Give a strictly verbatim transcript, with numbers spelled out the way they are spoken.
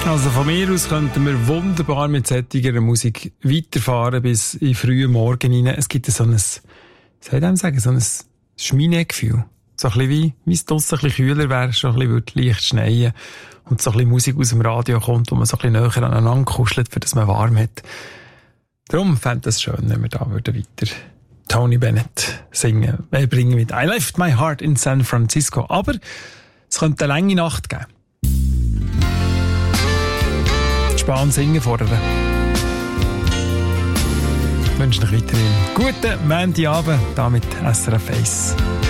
Also von mir aus könnten wir wunderbar mit solcher Musik weiterfahren bis in frühen Morgen rein. Es gibt so ein, was soll ich dem sagen, so ein Schminegefühl. So ein bisschen wie, wie es draussen ein bisschen kühler wäre, schon ein bisschen würde leicht schneien und so ein bisschen Musik aus dem Radio kommt, wo man so ein bisschen näher aneinander kuschelt, für dass man warm hat. Darum fände ich es schön, wenn wir da würden weiter Tony Bennett singen, äh, bringen mit I Left My Heart in San Francisco. Aber es könnte eine lange Nacht geben. Spahn singen fordern. Ich wünsche euch weiterhin guten Montagabend, hier mit S R F eins.